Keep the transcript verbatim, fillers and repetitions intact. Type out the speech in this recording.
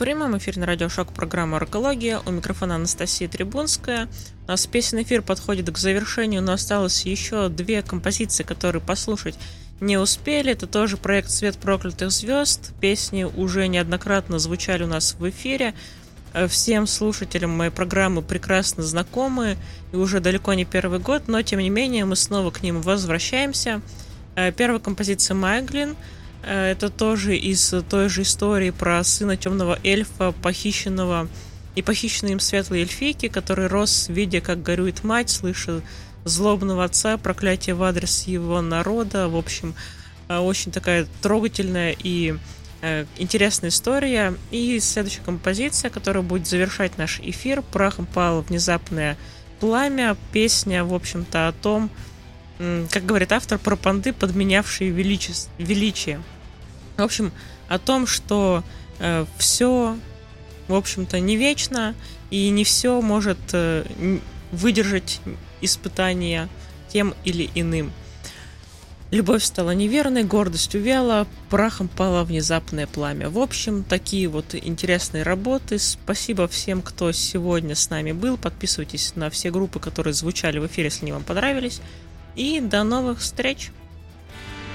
прямом эфире на радио Шок программа «Рокология». У микрофона Анастасия Трибунская. У нас песенный эфир подходит к завершению, но осталось еще две композиции, которые послушать не успели. Это тоже проект «Свет проклятых звезд». Песни уже неоднократно звучали у нас в эфире. Всем слушателям моей программы прекрасно знакомы, и уже далеко не первый год, но тем не менее мы снова к ним возвращаемся. Первая композиция «Майглин». Это тоже из той же истории про сына темного эльфа, похищенного и похищенной им светлой эльфийки, который рос, видя, как горюет мать, слыша злобного отца, проклятие в адрес его народа. В общем, очень такая трогательная и интересная история. И следующая композиция, которая будет завершать наш эфир, «Прахом пало внезапное пламя». Песня, в общем-то, о том, как говорит автор, про понты, подменявшие величи... величие. В общем, о том, что э, все, в общем-то, не вечно, и не все может э, выдержать испытания тем или иным. Любовь стала неверной, гордость увяла, прахом пало внезапное пламя. В общем, такие вот интересные работы. Спасибо всем, кто сегодня с нами был. Подписывайтесь на все группы, которые звучали в эфире, если они вам понравились. И до новых встреч!